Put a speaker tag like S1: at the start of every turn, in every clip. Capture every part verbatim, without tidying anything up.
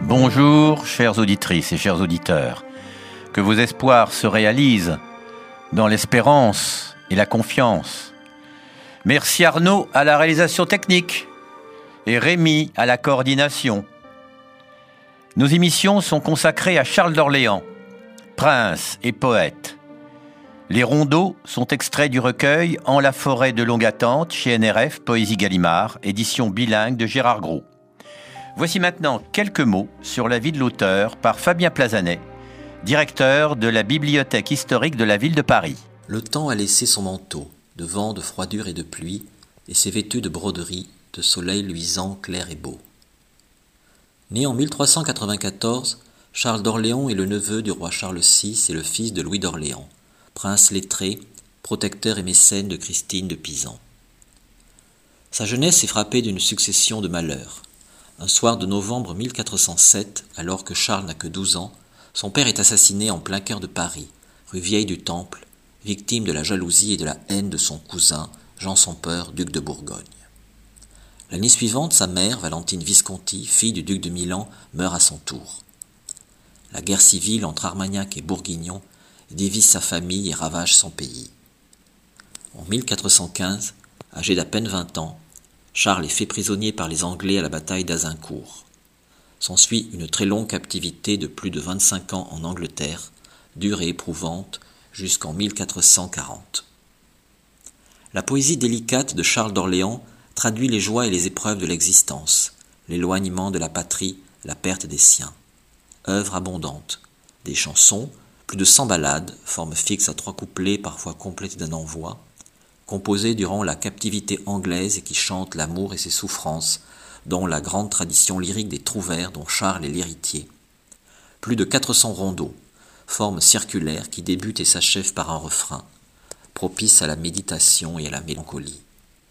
S1: Bonjour, chères auditrices et chers auditeurs. Que vos espoirs se réalisent dans l'espérance et la confiance. Merci Arnaud à la réalisation technique et Rémi à la coordination. Nos émissions sont consacrées à Charles d'Orléans, prince et poète. Les rondeaux sont extraits du recueil En la forêt de longue attente chez N R F Poésie Gallimard, édition bilingue de Gérard Gros. Voici maintenant quelques mots sur la vie de l'auteur par Fabien Plazanet, directeur de la Bibliothèque historique de la ville de Paris.
S2: Le temps a laissé son manteau, de vent, de froidure et de pluie, et s'est vêtu de broderies, de soleil luisant, clair et beau. Né en mille trois cent quatre-vingt-quatorze, Charles d'Orléans est le neveu du roi Charles six et le fils de Louis d'Orléans, prince lettré, protecteur et mécène de Christine de Pisan. Sa jeunesse est frappée d'une succession de malheurs. Un soir de novembre mille quatre cent sept, alors que Charles n'a que douze ans, son père est assassiné en plein cœur de Paris, rue Vieille du Temple, victime de la jalousie et de la haine de son cousin, Jean sans Peur, duc de Bourgogne. L'année suivante, sa mère, Valentine Visconti, fille du duc de Milan, meurt à son tour. La guerre civile entre Armagnac et Bourguignon divise sa famille et ravage son pays. En mille quatre cent quinze, âgé d'à peine vingt ans, Charles est fait prisonnier par les Anglais à la bataille d'Azincourt. S'ensuit une très longue captivité de plus de vingt-cinq ans en Angleterre, dure et éprouvante, jusqu'en mille quatre cent quarante. La poésie délicate de Charles d'Orléans traduit les joies et les épreuves de l'existence, l'éloignement de la patrie, la perte des siens. Œuvre abondante, des chansons, plus de cent ballades, forme fixe à trois couplets parfois complétées d'un envoi, composées durant la captivité anglaise et qui chantent l'amour et ses souffrances, dont la grande tradition lyrique des trouvères dont Charles est l'héritier. Plus de quatre cents rondeaux, forme circulaire qui débute et s'achève par un refrain, propice à la méditation et à la mélancolie.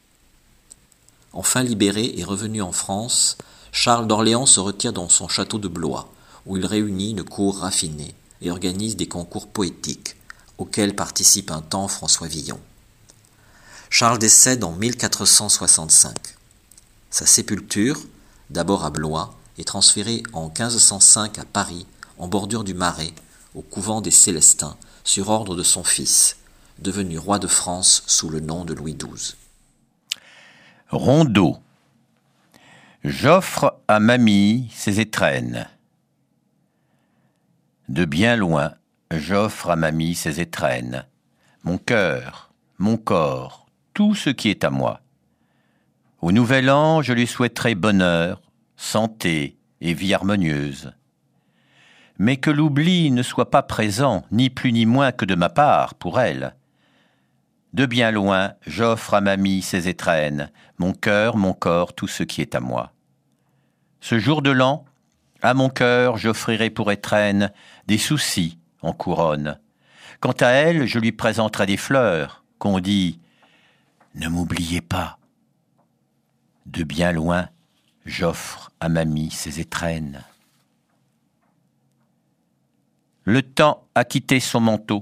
S2: Enfin libéré et revenu en France, Charles d'Orléans se retire dans son château de Blois, où il réunit une cour raffinée et organise des concours poétiques, auxquels participe un temps François Villon. Charles décède en mille quatre cent soixante-cinq. Sa sépulture, d'abord à Blois, est transférée en quinze cent cinq à Paris, en bordure du Marais, au couvent des Célestins, sur ordre de son fils, devenu roi de France sous le nom de Louis douze.
S1: Rondeau. J'offre à mamie ses étrennes. De bien loin, j'offre à mamie ses étrennes, mon cœur, mon corps, tout ce qui est à moi. Au nouvel an, je lui souhaiterai bonheur, santé et vie harmonieuse. Mais que l'oubli ne soit pas présent, ni plus ni moins que de ma part, pour elle. De bien loin, j'offre à mamie ses étrennes, mon cœur, mon corps, tout ce qui est à moi. Ce jour de l'an, à mon cœur, j'offrirai pour étrenne des soucis en couronne. Quant à elle, je lui présenterai des fleurs, qu'on dit « Ne m'oubliez pas ». De bien loin, j'offre à mamie ses étrennes. Le temps a quitté son manteau.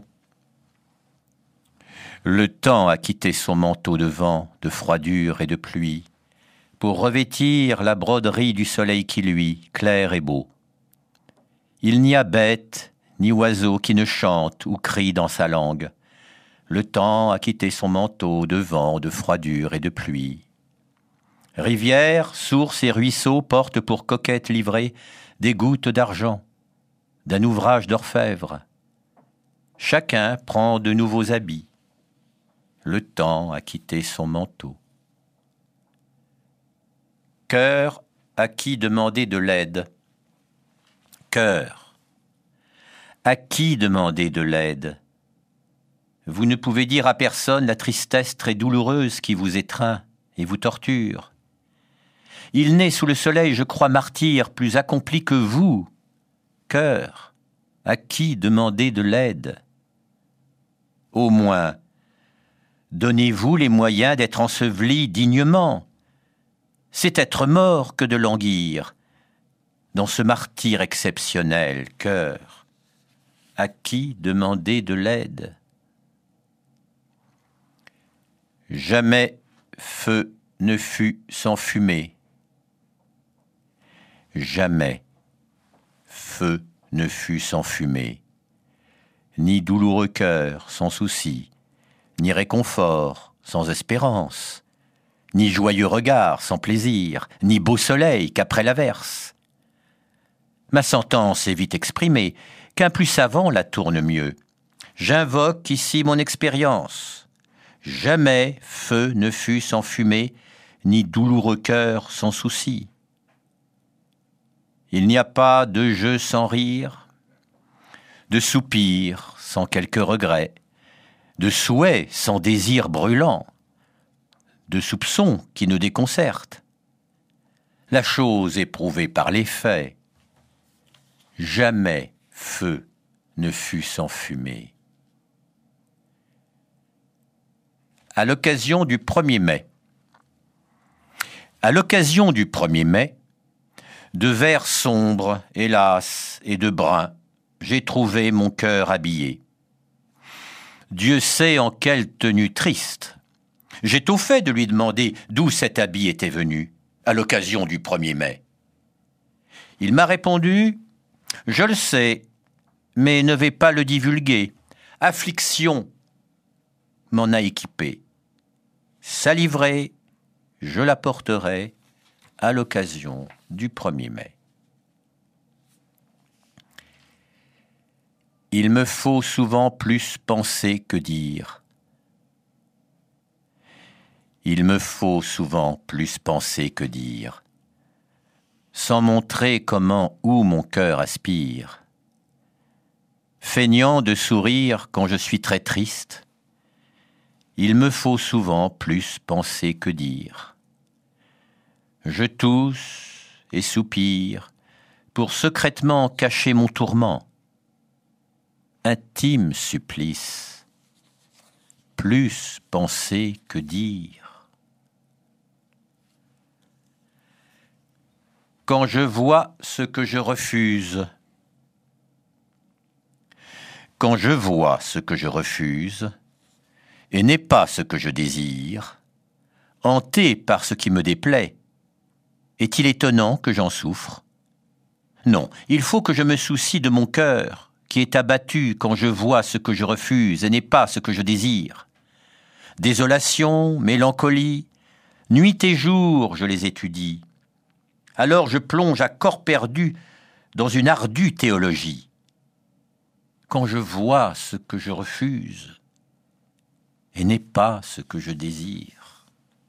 S1: Le temps a quitté son manteau de vent, de froidure et de pluie, pour revêtir la broderie du soleil qui luit, clair et beau. Il n'y a bête ni oiseau qui ne chante ou crie dans sa langue. Le temps a quitté son manteau de vent, de froidure et de pluie. Rivières, sources et ruisseaux portent pour coquettes livrées des gouttes d'argent, d'un ouvrage d'orfèvre. Chacun prend de nouveaux habits. Le temps a quitté son manteau. Cœur à qui demander de l'aide. Cœur, à qui demander de l'aide? Vous ne pouvez dire à personne la tristesse très douloureuse qui vous étreint et vous torture. Il naît sous le soleil, je crois, martyr, plus accompli que vous. Cœur, à qui demander de l'aide? Au moins, donnez-vous les moyens d'être enseveli dignement. C'est être mort que de languir. Dans ce martyre exceptionnel, cœur, à qui demander de l'aide? Jamais feu ne fut sans fumée. Jamais feu ne fut sans fumée, ni douloureux cœur sans souci, ni réconfort sans espérance, ni joyeux regard sans plaisir, ni beau soleil qu'après l'averse. Ma sentence est vite exprimée, qu'un plus savant la tourne mieux. J'invoque ici mon expérience. Jamais feu ne fut sans fumée, ni douloureux cœur sans souci. Il n'y a pas de jeu sans rire, de soupir sans quelque regret, de souhait sans désir brûlant, de soupçons qui nous déconcertent. La chose est prouvée par les faits. Jamais feu ne fut sans fumée. À l'occasion du premier mai. À l'occasion du premier mai, de vert sombre, hélas, et de brun, j'ai trouvé mon cœur habillé. Dieu sait en quelle tenue triste. J'ai tôt fait de lui demander d'où cet habit était venu, à l'occasion du premier mai. Il m'a répondu « Je le sais, mais ne vais pas le divulguer. Affliction m'en a équipé. Sa livrée, je la porterai à l'occasion du premier mai. » Il me faut souvent plus penser que dire. Il me faut souvent plus penser que dire, sans montrer comment où mon cœur aspire. Feignant de sourire quand je suis très triste, il me faut souvent plus penser que dire. Je tousse et soupire pour secrètement cacher mon tourment. Intime supplice, plus penser que dire. Quand je vois ce que je refuse, quand je vois ce que je refuse, et n'est pas ce que je désire, hanté par ce qui me déplaît, est-il étonnant que j'en souffre? Non, il faut que je me soucie de mon cœur, qui est abattu quand je vois ce que je refuse et n'est pas ce que je désire. Désolation, mélancolie, nuit et jour je les étudie. Alors je plonge à corps perdu dans une ardue théologie. Quand je vois ce que je refuse et n'est pas ce que je désire.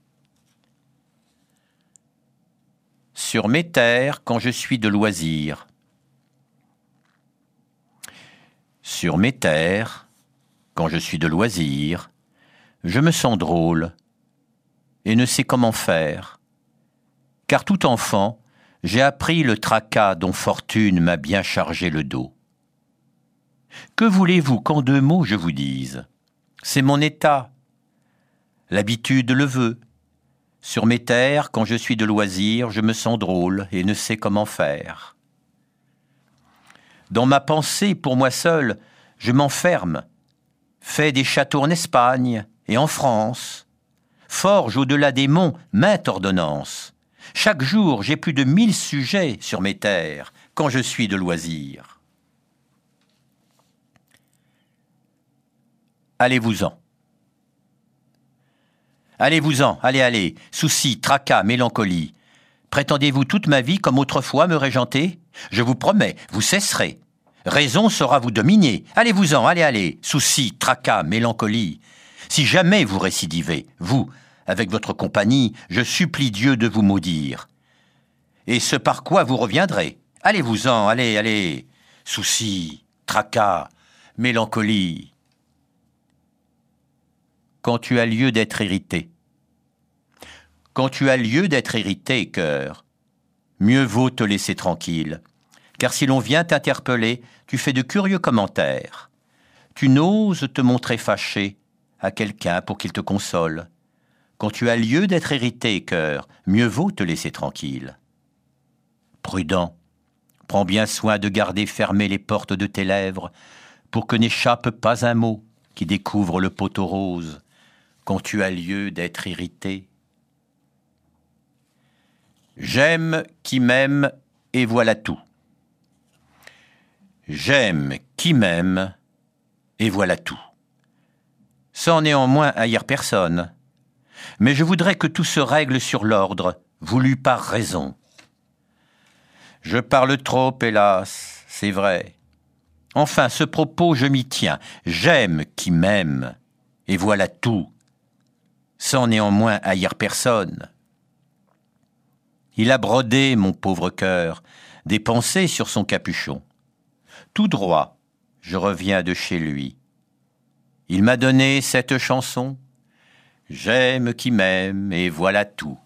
S1: Sur mes terres, quand je suis de loisir. Sur mes terres, quand je suis de loisir, je me sens drôle et ne sais comment faire. Car tout enfant, j'ai appris le tracas dont fortune m'a bien chargé le dos. Que voulez-vous qu'en deux mots je vous dise? C'est mon état. L'habitude le veut. Sur mes terres, quand je suis de loisir, je me sens drôle et ne sais comment faire. Dans ma pensée, pour moi seul, je m'enferme, fais des châteaux en Espagne et en France, forge au-delà des monts mainte ordonnance. Chaque jour, j'ai plus de mille sujets sur mes terres, quand je suis de loisir. Allez-vous-en. Allez-vous-en, allez, allez, soucis, tracas, mélancolie. Prétendez-vous toute ma vie comme autrefois me régenter? Je vous promets, vous cesserez. Raison saura vous dominer. Allez-vous-en, allez, allez, soucis, tracas, mélancolie. Si jamais vous récidivez, vous, avec votre compagnie, je supplie Dieu de vous maudire. Et ce par quoi vous reviendrez. Allez-vous-en, allez, allez, soucis, tracas, mélancolie. Quand tu as lieu d'être irrité. Quand tu as lieu d'être irrité, cœur, mieux vaut te laisser tranquille, car si l'on vient t'interpeller, tu fais de curieux commentaires. Tu n'oses te montrer fâché à quelqu'un pour qu'il te console. Quand tu as lieu d'être irrité, cœur, mieux vaut te laisser tranquille. Prudent, prends bien soin de garder fermées les portes de tes lèvres, pour que n'échappe pas un mot qui découvre le poteau rose, quand tu as lieu d'être irrité. J'aime qui m'aime, et voilà tout. J'aime qui m'aime, et voilà tout. Sans néanmoins haïr personne. Mais je voudrais que tout se règle sur l'ordre, voulu par raison. Je parle trop, hélas, c'est vrai. Enfin, ce propos, je m'y tiens. J'aime qui m'aime, et voilà tout. Sans néanmoins haïr personne. Il a brodé, mon pauvre cœur, des pensées sur son capuchon. Tout droit, je reviens de chez lui. Il m'a donné cette chanson. J'aime qui m'aime, et voilà tout.